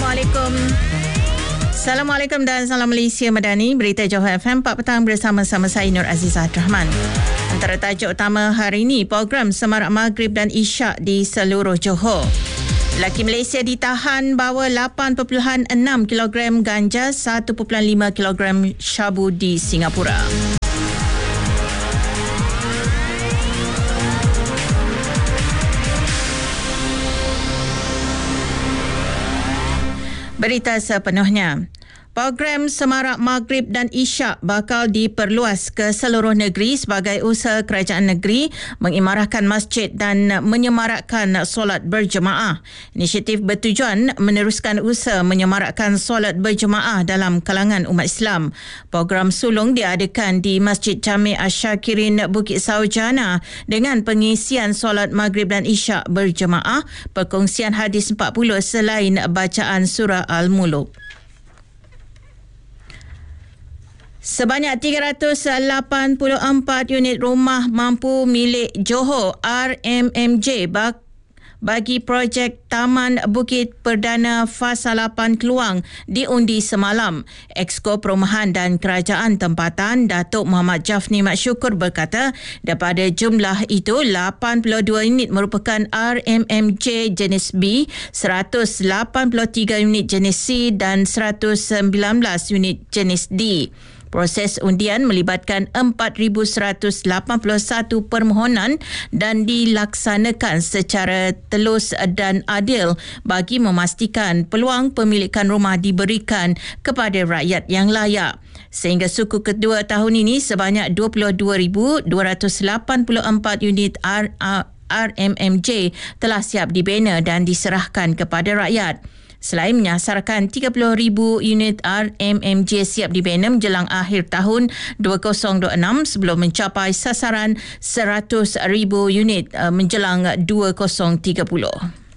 Assalamualaikum dan salam Malaysia Madani. Berita Johor FM 4 petang bersama-sama saya Nur Azizah Rahman. Antara tajuk utama hari ini, program semarak Maghrib dan Isyak di seluruh Johor. Lelaki Malaysia ditahan bawa 8.6 kg ganja, 1.5 kg syabu di Singapura. Berita sepenuhnya. Program semarak Maghrib dan Isyak bakal diperluas ke seluruh negeri sebagai usaha kerajaan negeri mengimarahkan masjid dan menyemarakkan solat berjemaah. Inisiatif bertujuan meneruskan usaha menyemarakkan solat berjemaah dalam kalangan umat Islam. Program sulung diadakan di Masjid Jami' Asy-Syakirin Bukit Saujana dengan pengisian solat Maghrib dan Isyak berjemaah, perkongsian hadis 40 selain bacaan surah Al-Muluk. Sebanyak 384 unit rumah mampu milik Johor RMMJ bagi projek Taman Bukit Perdana Fasa 8 Keluang diundi semalam. Exco Perumahan dan Kerajaan Tempatan Datuk Muhammad Jafni Mat Syukur berkata daripada jumlah itu 82 unit merupakan RMMJ jenis B, 183 unit jenis C dan 119 unit jenis D. Proses undian melibatkan 4,181 permohonan dan dilaksanakan secara telus dan adil bagi memastikan peluang pemilikan rumah diberikan kepada rakyat yang layak. Sehingga suku kedua tahun ini sebanyak 22,284 unit RMMJ telah siap dibina dan diserahkan kepada rakyat. Selain menyasarkan 30,000 unit RMMJ siap dibina menjelang akhir tahun 2026 sebelum mencapai sasaran 100,000 unit menjelang 2030.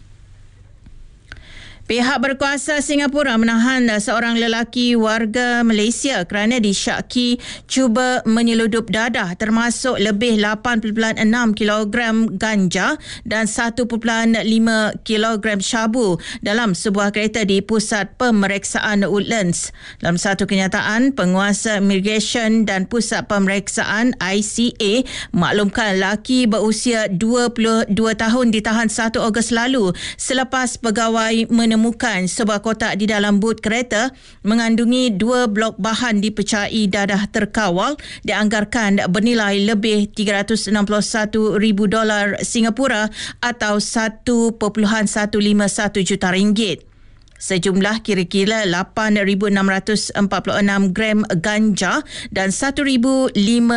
Pihak berkuasa Singapura menahan seorang lelaki warga Malaysia kerana disyaki cuba menyeludup dadah termasuk lebih 8.6 kg ganja dan 1.5 kg syabu dalam sebuah kereta di pusat pemeriksaan Woodlands. Dalam satu kenyataan, penguasa Immigration dan Pusat Pemeriksaan ICA maklumkan lelaki berusia 22 tahun ditahan 1 Ogos lalu selepas pegawai menemukan sebuah kotak di dalam but kereta mengandungi 2 blok bahan dipercayai dadah terkawal dianggarkan bernilai lebih $361,000 Singapura atau 1.151 juta ringgit. Sejumlah kira-kira 8,646 gram ganja dan 1,569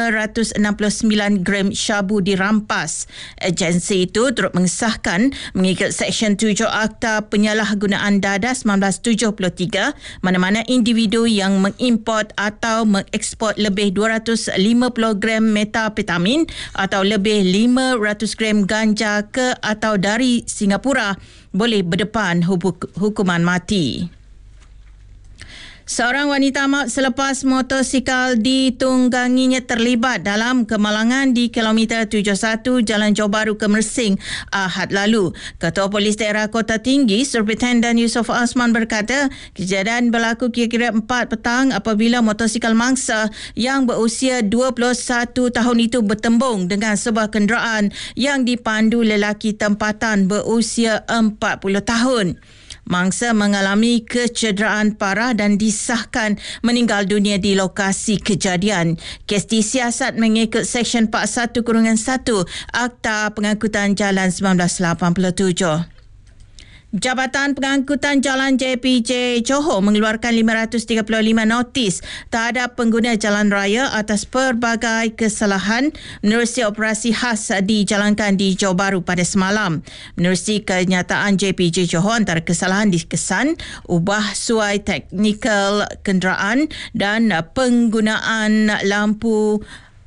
gram syabu dirampas. Agensi itu turut mengesahkan mengikut Seksyen 7 Akta Penyalahgunaan Dadah 1973, mana-mana individu yang mengimport atau mengeksport lebih 250 gram metapetamin atau lebih 500 gram ganja ke atau dari Singapura boleh berdepan hukuman mati. Seorang wanita maut selepas motosikal ditungganginya terlibat dalam kemalangan di kilometer 71 Jalan Johor Bahru ke Mersing Ahad lalu. Ketua Polis Daerah Kota Tinggi, Superintendent Yusof Osman berkata, kejadian berlaku kira-kira 4 petang apabila motosikal mangsa yang berusia 21 tahun itu bertembung dengan sebuah kenderaan yang dipandu lelaki tempatan berusia 40 tahun. Mangsa mengalami kecederaan parah dan disahkan meninggal dunia di lokasi kejadian. Kes disiasat mengikut Seksyen 41-1 Akta Pengangkutan Jalan 1987. Jabatan Pengangkutan Jalan JPJ Johor mengeluarkan 535 notis terhadap pengguna jalan raya atas pelbagai kesalahan menerusi operasi khas dijalankan di Johor Bahru pada semalam. Menerusi kenyataan JPJ Johor, antara kesalahan dikesan ubah suai teknikal kenderaan dan penggunaan lampu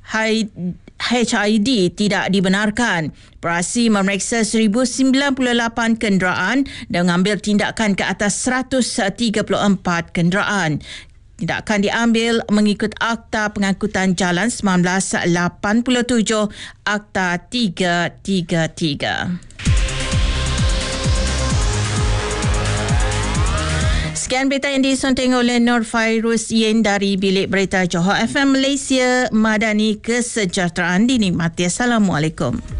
HID tidak dibenarkan. Operasi memeriksa 1,098 kenderaan dan mengambil tindakan ke atas 134 kenderaan. Tindakan diambil mengikut Akta Pengangkutan Jalan 1987, Akta 333. Sekian berita yang disonting oleh Nur Fairuz Yen dari Bilik Berita Johor FM Malaysia. Madani kesejahteraan dinikmati. Assalamualaikum.